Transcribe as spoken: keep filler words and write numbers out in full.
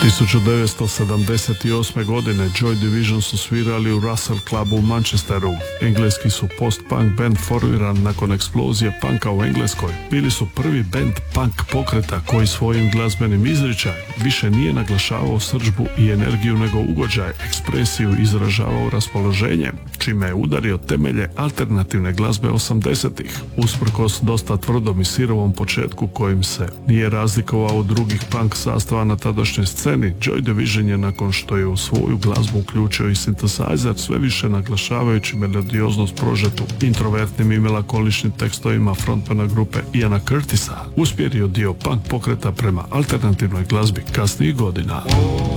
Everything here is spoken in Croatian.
tisuću devetsto sedamdeset osme. godine Joy Division su svirali u Russell Clubu u Manchesteru. Engleski su post-punk band formiran nakon eksplozije punka u Engleskoj. Bili su prvi band punk pokreta koji svojim glazbenim izričajem više nije naglašavao srdžbu i energiju nego ugođaj, ekspresiju, izražavao raspoloženje, čime je udario temelje alternativne glazbe osamdesetih. Usprkos dosta tvrdom i sirovom početku kojim se nije razlikovao od drugih punk sastava na tadašnjoj sceni, Joy Division je nakon što je u svoju glazbu uključio i synthesizer, sve više naglašavajući melodioznost prožetu introvertnim i melakoličnim tekstovima frontmana grupe Iana Curtisa, uspjerio dio punk pokreta prema alternativnoj glazbi kasnijih godina.